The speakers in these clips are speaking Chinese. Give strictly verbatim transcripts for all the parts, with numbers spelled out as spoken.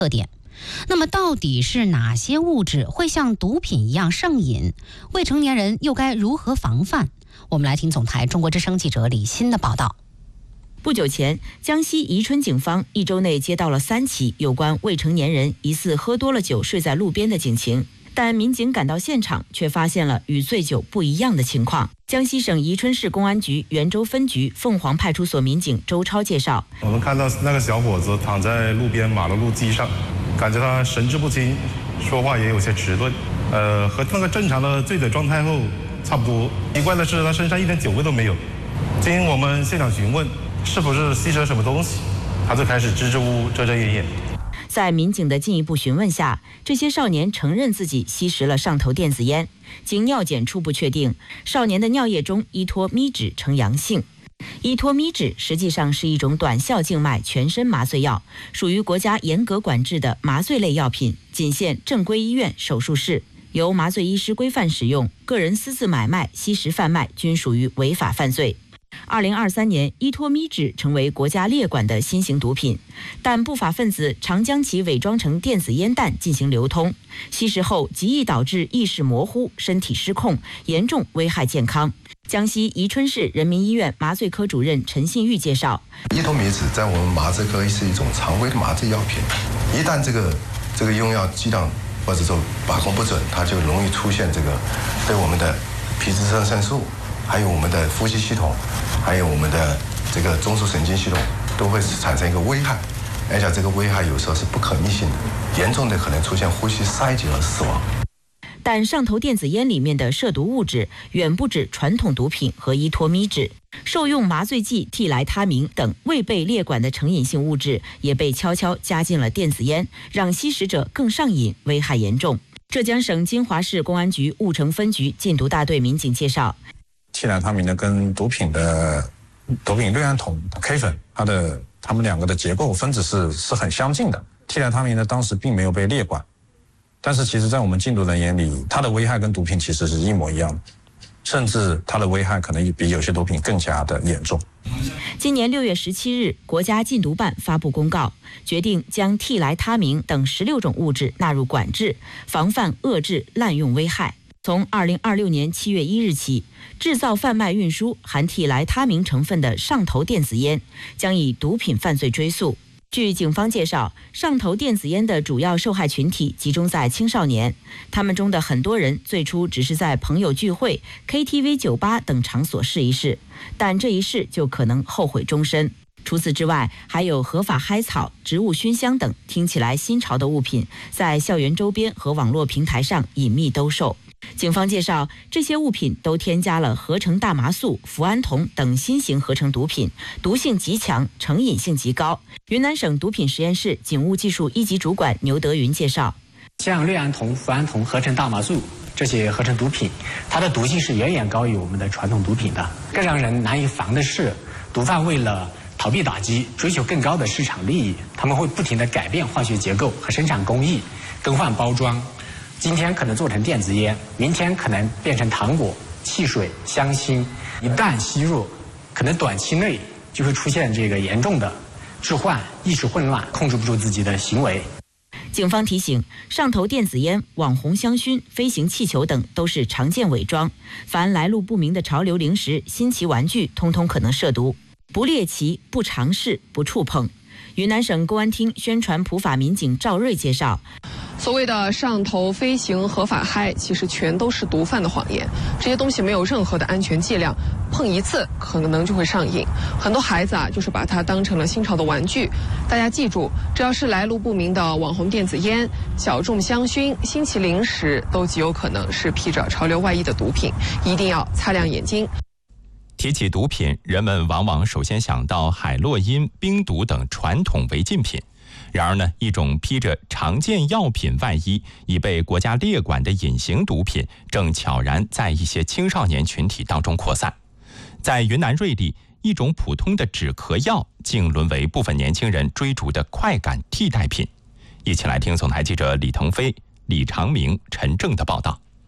特点。那么到底是哪些物质会像毒品一样上瘾？未成年人又该如何防范？我们来听总台中国之声记者李欣的报道。 不久前，江西宜春警方一周内接到了三起有关未成年人疑似喝多了酒睡在路边的警情，但民警赶到现场却发现了与醉酒不一样的情况。江西省宜春市公安局袁州分局凤凰派出所民警周超介绍， 我们看到那个小伙子躺在路边马路路基上，感觉他神志不清，说话也有些迟钝，呃，和那个正常的醉酒状态后差不多。奇怪的是，他身上一点酒味都没有。经我们现场询问，是不是吸食了什么东西，他就开始支支吾吾、遮遮掩掩。 在民警的进一步询问下，这些少年承认自己吸食了上头电子烟。经尿检初步确定，少年的尿液中依托咪酯呈阳性。依托咪酯实际上是一种短效静脉全身麻醉药，属于国家严格管制的麻醉类药品，仅限正规医院、手术室，由麻醉医师规范使用，个人私自买卖、吸食贩卖均属于违法犯罪。二零二三年，依托咪酯成为国家列管的新型毒品，但不法分子常将其伪装成电子烟弹进行流通，吸食后极易导致意识模糊、身体失控，严重危害健康。江西宜春市人民医院麻醉科主任陈信玉介绍， 依托咪酯在我们麻醉科是一种常规的麻醉药品，一旦这个这个用药剂量或者说把控不准，它就容易出现这个对我们的皮质肾上素，还有我们的呼吸系统，还有我们的这个中枢神经系统都会产生一个危害，而且这个危害有时候是不可逆性的，严重的可能出现呼吸衰竭而死亡。 但上头电子烟里面的涉毒物质远不止传统毒品和依托咪酯，受用麻醉剂替来他明等未被列管的成瘾性物质也被悄悄加进了电子烟，让吸食者更上瘾，危害严重。浙江省金华市公安局婺城分局禁毒大队民警介绍， 替来他明呢跟毒品的毒品氯胺酮 K 粉，它的它们两个的结构分子是是很相近的。替来他明呢当时并没有被列管，但是其实在我们禁毒人眼里，它的危害跟毒品其实是一模一样的，甚至它的危害可能比有些毒品更加的严重。 今年六月十七日，国家禁毒办发布公告，决定将替来他明等十六种物质纳入管制，防范遏制滥用危害。从二零二六年七月一日起，制造、贩卖、运输含替来他明成分的上头电子烟将以毒品犯罪追诉。据警方介绍，上头电子烟的主要受害群体集中在青少年，他们中的很多人最初只是在朋友聚会、K T V、酒吧等场所试一试，但这一试就可能后悔终身。除此之外，还有合法嗨草、植物熏香等听起来新潮的物品，在校园周边和网络平台上隐秘兜售。警方介绍，这些物品都添加了合成大麻素、脯胺酮等新型合成毒品，毒性极强，成瘾性极高。云南省毒品实验室警务技术一级主管牛德云介绍， 像氯胺酮、脯胺酮、合成大麻素这些合成毒品，它的毒性是远远高于我们的传统毒品的。更让人难以防的是，毒贩为了逃避打击，追求更高的市场利益，他们会不停地改变化学结构和生产工艺，更换包装。今天可能做成电子烟，明天可能变成糖果、汽水、香辛。一旦吸入，可能短期内就会出现这个严重的致幻、意识混乱，控制不住自己的行为。 警方提醒，上头电子烟、网红香薰、飞行气球等都是常见伪装，凡来路不明的潮流零食、新奇玩具，通通可能涉毒，不猎奇、不尝试、不触碰。云南省公安厅宣传普法民警赵瑞介绍， 所谓的上头、飞行、合法嗨，其实全都是毒贩的谎言。这些东西没有任何的安全剂量，碰一次可能就会上瘾。很多孩子啊，就是把它当成了新潮的玩具。大家记住，只要是来路不明的网红电子烟、小众香薰、新奇零食，都极有可能是披着潮流外衣的毒品，一定要擦亮眼睛。 提起毒品，人们往往首先想到海洛因、冰毒等传统违禁品。然而呢，一种披着常见药品外衣、已被国家列管的隐形毒品，正悄然在一些青少年群体当中扩散。在云南瑞丽，一种普通的止咳药竟沦为部分年轻人追逐的快感替代品。一起来听总台记者李腾飞、李长明、陈正的报道。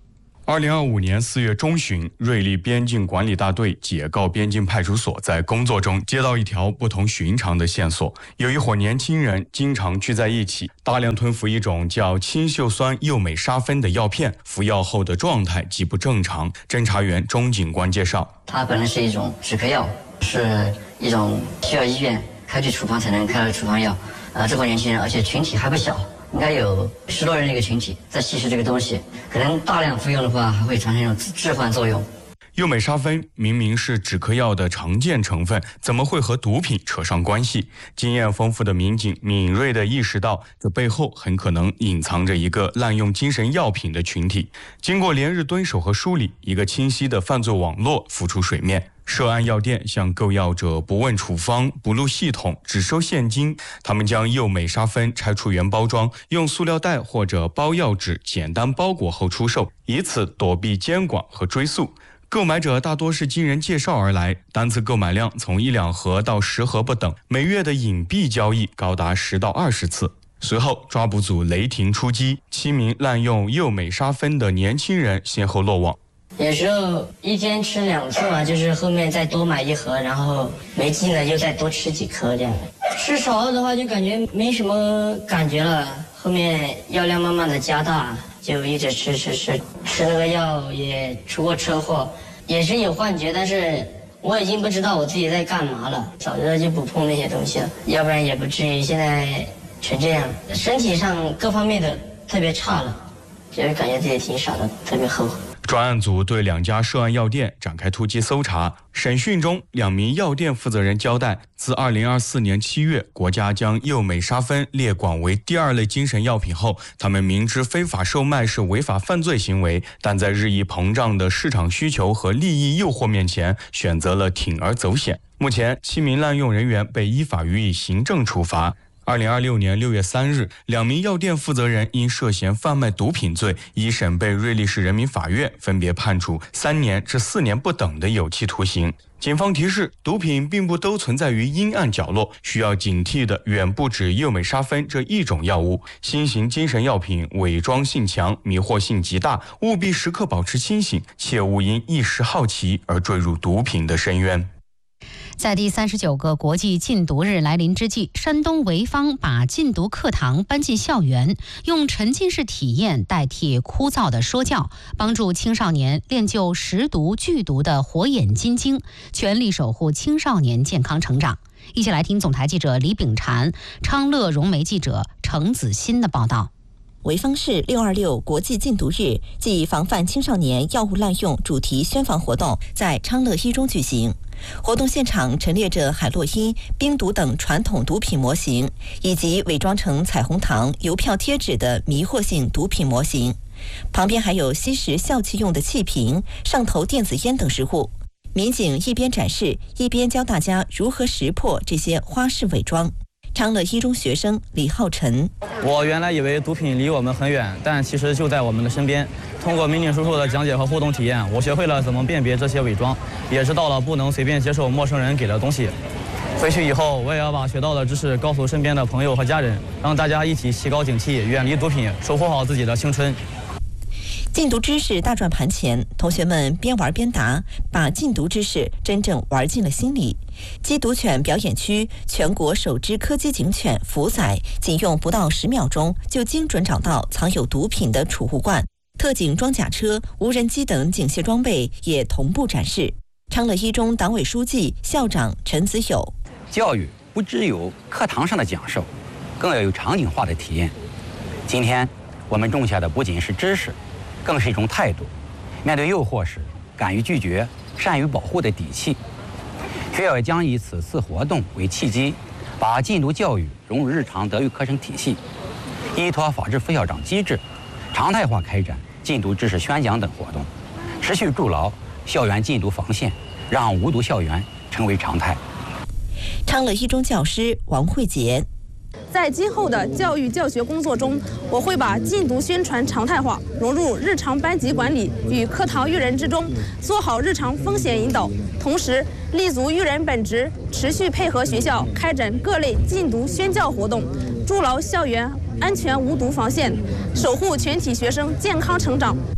二零二五年四月中旬，瑞丽边境管理大队解告边境派出所在工作中接到一条不同寻常的线索：有一伙年轻人经常聚在一起，大量吞服一种叫氢溴酸右美沙芬的药片，服药后的状态极不正常。侦查员钟警官介绍， 它本来是一种止咳药，是一种需要医院开具处方才能开的处方药。呃，这伙年轻人，而且群体还不小。应该有十多人的一个群体在吸食这个东西，可能大量服用的话，还会产生一种致幻作用。 右美沙芬明明是止咳药的常见成分，怎么会和毒品扯上关系？经验丰富的民警敏锐地意识到，这背后很可能隐藏着一个滥用精神药品的群体。经过连日蹲守和梳理，一个清晰的犯罪网络浮出水面。涉案药店向购药者不问处方、不录系统，只收现金。他们将右美沙芬拆出原包装，用塑料袋或者包药纸简单包裹后出售，以此躲避监管和追诉。购买者大多是经人介绍而来，单次购买量从一两盒到十盒不等，每月的隐蔽交易高达十到二十次。随后，抓捕组雷霆出击，七名滥用右美沙芬的年轻人先后落网。 有时候一天吃两次嘛，就是后面再多买一盒，然后没劲了又再多吃几颗这样。吃少了的话就感觉没什么感觉了，后面药量慢慢的加大，就一直吃吃吃。吃那个药也出过车祸，也是有幻觉，但是我已经不知道我自己在干嘛了。早知道就不碰那些东西了，要不然也不至于现在成这样。身体上各方面的特别差了，就是感觉自己挺傻的，特别后悔。 专案组对两家涉案药店展开突击搜查。审讯中，两名药店负责人交代，自二零二四年七月，国家将右美沙芬列管为第二类精神药品后，他们明知非法售卖是违法犯罪行为，但在日益膨胀的市场需求和利益诱惑面前，选择了铤而走险。目前，七名滥用人员被依法予以行政处罚。二零二六年六月三日，两名药店负责人因涉嫌贩卖毒品罪，一审被瑞丽市人民法院分别判处三年至四年不等的有期徒刑。警方提示，毒品并不都存在于阴暗角落，需要警惕的远不止右美沙芬这一种药物。新型精神药品伪装性强，迷惑性极大，务必时刻保持清醒，切勿因一时好奇而坠入毒品的深渊。 在第三十九个国际禁毒日来临之际，山东潍坊把禁毒课堂搬进校园，用沉浸式体验代替枯燥的说教，帮助青少年练就识毒剧毒的火眼金睛，全力守护青少年健康成长。一起来听总台记者李秉婵、昌乐融媒记者程子欣的报道。 潍坊市六二六国际禁毒日暨防范青少年药物滥用主题宣防活动在昌乐一中举行。活动现场陈列着海洛因、冰毒等传统毒品模型，以及伪装成彩虹糖、邮票贴纸的迷惑性毒品模型。旁边还有吸食笑气用的气瓶、上头电子烟等实物。民警一边展示，一边教大家如何识破这些花式伪装。昌乐一中学生李浩晨， 我原来以为毒品离我们很远，但其实就在我们的身边。通过民警叔叔的讲解和互动体验，我学会了怎么辨别这些伪装，也知道了不能随便接受陌生人给的东西。回去以后，我也要把学到的知识告诉身边的朋友和家人，让大家一起提高警惕，远离毒品，守护好自己的青春。 禁毒知识大转盘前，同学们边玩边答，把禁毒知识真正玩进了心里。缉毒犬表演区全国首支柯基警犬福仔，仅用不到十秒钟就精准找到藏有毒品的储物罐。特警装甲车、无人机等警械装备也同步展示。昌乐一中党委书记、校长陈子友： 教育不只有课堂上的讲授，更要有场景化的体验。今天我们种下的不仅是知识，更是一种态度。面对诱惑时，敢于拒绝、善于保护的底气。学校将以此次活动为契机，把禁毒教育融入日常德育课程体系，依托法治副校长机制，常态化开展禁毒知识宣讲等活动，持续筑牢校园禁毒防线，让无毒校园成为常态。 昌乐一中教师王慧杰： 在今后的教育教学工作中，我会把禁毒宣传常态化融入日常班级管理与课堂育人之中，做好日常风险引导，同时立足育人本职，持续配合学校开展各类禁毒宣教活动，筑牢校园安全无毒防线，守护全体学生健康成长。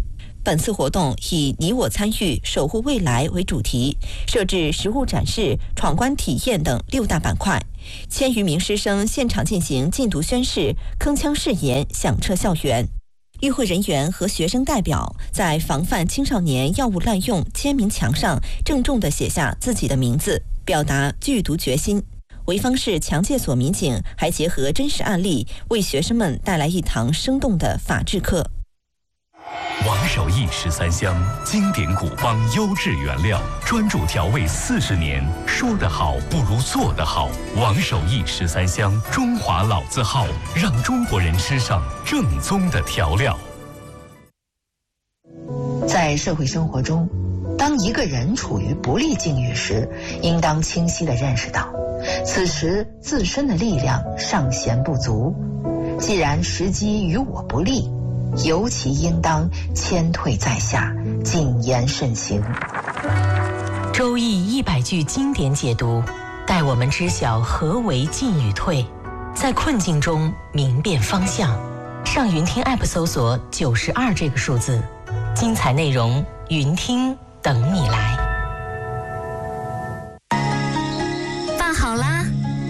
本次活动以你我参与守护未来为主题，设置实物展示、闯关体验等六大板块，千余名师生现场进行禁毒宣誓、铿锵誓言，响彻校园。与会人员和学生代表在防范青少年药物滥用签名墙上郑重地写下自己的名字，表达拒毒决心。潍坊市强戒所民警还结合真实案例，为学生们带来一堂生动的法治课。 王守义十三香，经典古方优质原料，专注调味四十年。说得好不如做得好。王守义十三香，中华老字号，让中国人吃上正宗的调料。 在社会生活中，当一个人处于不利境遇时，应当清晰地认识到，此时自身的力量尚显不足。既然时机与我不利，尤其应当谦退在下，谨言慎行。 周易一百句经典解读，带我们知晓何为进与退，在困境中明辨方向。上云听 App 搜索九十二这个数字，精彩内容云听等你来。 饭好啦。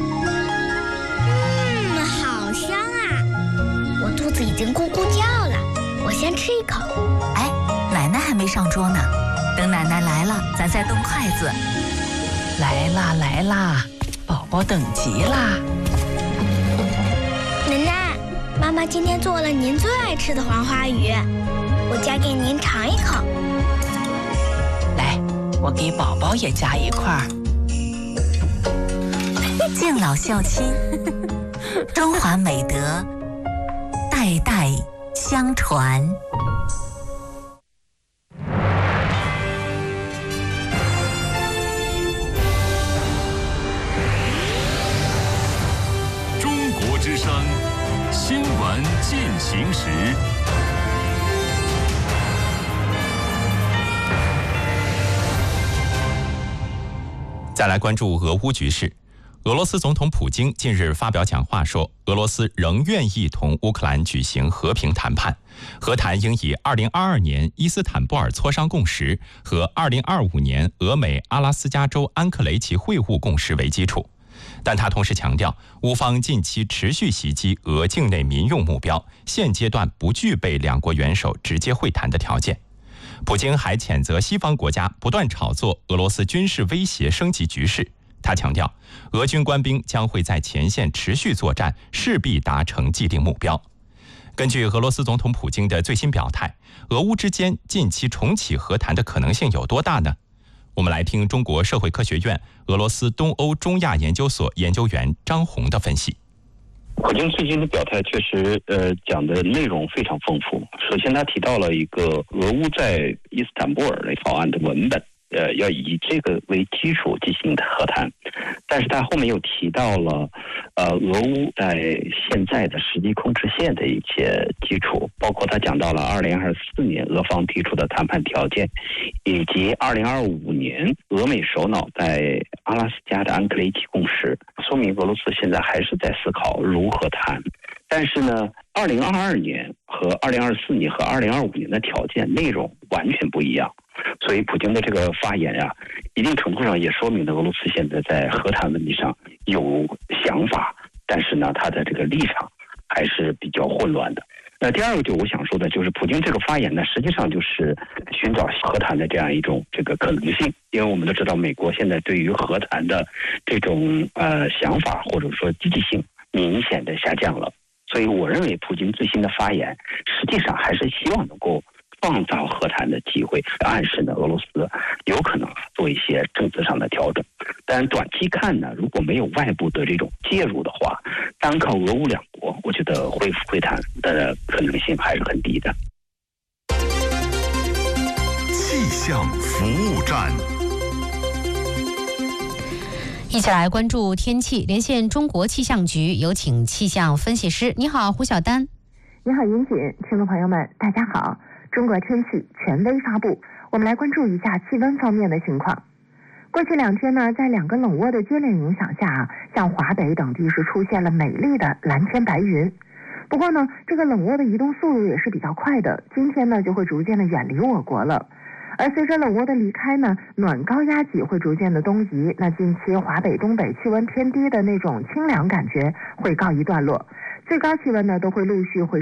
嗯，好香啊！我肚子已经咕咕叫了，我先吃一口。 哎，奶奶还没上桌呢，等奶奶来了，咱再动筷子。 来啦来啦，宝宝等急啦！ 奶奶，妈妈今天做了您最爱吃的黄花鱼，我夹给您尝一口。 来，我给宝宝也夹一块儿。 敬老孝亲，中华美德代代相传。 中国之声新闻进行时。 再来关注俄乌局势。俄罗斯总统普京近日发表讲话说，俄罗斯仍愿意同乌克兰举行和平谈判，和谈应以二零二二年伊斯坦布尔磋商共识和二零二五年俄美阿拉斯加州安克雷奇会晤共识为基础。但他同时强调，乌方近期持续袭击俄境内民用目标，现阶段不具备两国元首直接会谈的条件。普京还谴责西方国家不断炒作俄罗斯军事威胁升级局势。他强调，俄军官兵将会在前线持续作战，势必达成既定目标。根据俄罗斯总统普京的最新表态，俄乌之间近期重启和谈的可能性有多大呢？我们来听中国社会科学院俄罗斯东欧中亚研究所研究员张红的分析。 普京最近的表态确实，呃，讲的内容非常丰富。首先，他提到了一个俄乌在伊斯坦布尔的草案的文本，呃，要以这个为基础进行和谈。但是他后面又提到了，呃，俄乌在现在的实际控制线的一些基础，包括他讲到了二零二四年俄方提出的谈判条件，以及二零二五年俄美首脑在阿拉斯加的安克雷奇共识，说明俄罗斯现在还是在思考如何谈。但是呢，二零二二年和二零二四年和二零二五年的条件内容完全不一样。所以普京的这个发言呀、啊，一定程度上也说明了俄罗斯现在在和谈问题上有想法，但是呢，他的这个立场还是比较混乱的。那第二个就我想说的就是，普京这个发言呢，实际上就是寻找和谈的这样一种这个可能性，因为我们都知道，美国现在对于和谈的这种呃想法或者说积极性明显的下降了。所以我认为，普京最新的发言实际上还是希望能够创造和谈的机会，暗示呢俄罗斯有可能做一些政策上的调整。但短期看呢，如果没有外部的这种介入的话，单靠俄乌两国，我觉得恢复会谈的可能性还是很低的。 气象服务站。 一起来关注天气，连线中国气象局，有请气象分析师。你好，胡晓丹。 你好，云锦，听众朋友们，大家好。中国天气权威发布，我们来关注一下气温方面的情况。过去两天呢，在两个冷涡的接连影响下啊，像华北等地是出现了美丽的蓝天白云。 不过呢，这个冷涡的移动速度也是比较快的，今天呢就会逐渐的远离我国了。而随着冷涡的离开呢，暖高压脊会逐渐的东移，那近期华北、东北气温偏低的那种清凉感觉会告一段落，最高气温呢都会陆续回